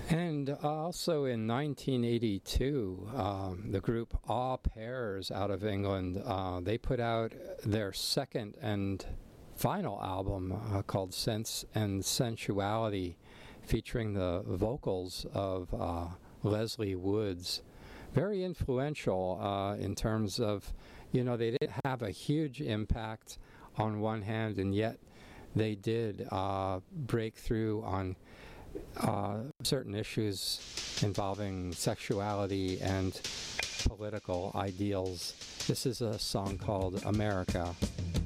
And also in 1982, the group Au Pairs out of England, they put out their second and final album called Sense and Sensuality, featuring the vocals of Leslie Woods. Very influential in terms of, they didn't have a huge impact on one hand, and yet they did break through on certain issues involving sexuality and political ideals. This is a song called America.